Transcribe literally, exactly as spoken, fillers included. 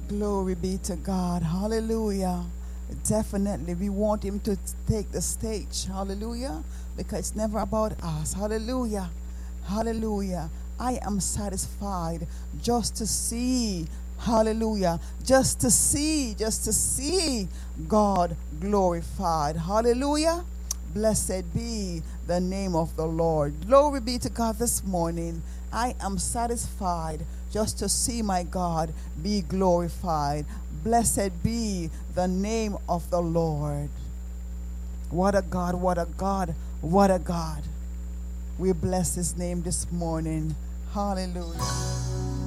Glory be to God. Hallelujah. Definitely, we want him to take the stage. Hallelujah. Because it's never about us. Hallelujah. Hallelujah. I am satisfied just to see. Hallelujah. Just to see, just to see God glorified. Hallelujah. Blessed be the name of the Lord. Glory be to God this morning. I am satisfied just to see my God be glorified. Blessed be the name of the Lord. What a God, what a God, what a God. We bless his name this morning. Hallelujah.